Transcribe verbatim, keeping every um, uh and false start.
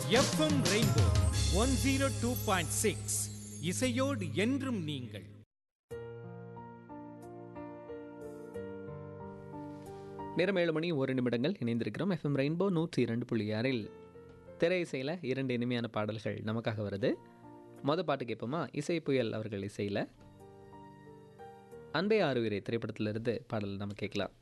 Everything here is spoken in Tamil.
FM rainbow one zero two point six இசையோடு என்றும் நீங்கள். நேரம் ஏழு மணி ஒரு நிமிடங்கள். இணைந்திருக்கிறோம் எஃப்எம் ரெயின்போ நூற்றி இரண்டு புள்ளி ஆறில். திரை இசையில் இரண்டு இனிமையான பாடல்கள் நமக்காக வருது. மொதல் பாட்டு கேட்போமா? இசை புயல் அவர்கள் இசையில் அன்பே ஆறுயிரே திரைப்படத்திலிருந்து பாடல் நம்ம கேட்கலாம்.